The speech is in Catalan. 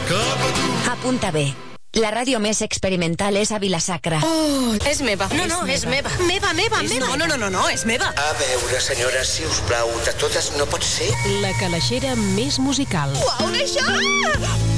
Apunta bé. La ràdio més experimental és a Vila-sacra. Oh, és meva. No, és meva. Meva. No, és meva. A veure, senyora, si us plau, de totes no pot ser. La calaixera més musical. Uau, d'això!